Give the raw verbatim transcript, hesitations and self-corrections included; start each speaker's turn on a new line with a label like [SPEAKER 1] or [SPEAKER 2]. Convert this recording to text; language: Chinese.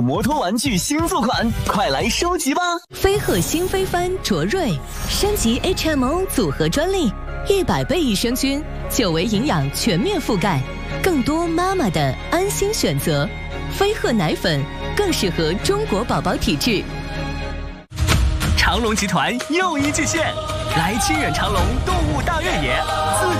[SPEAKER 1] 摩托玩具新作款，快来收集吧！
[SPEAKER 2] 飞鹤新飞帆卓瑞升级 H M O 组合专利，一百倍益生菌，九维营养全面覆盖，更多妈妈的安心选择。飞鹤奶粉更适合中国宝宝体质。
[SPEAKER 3] 长隆集团又一巨献，来清远长隆动物大越野，自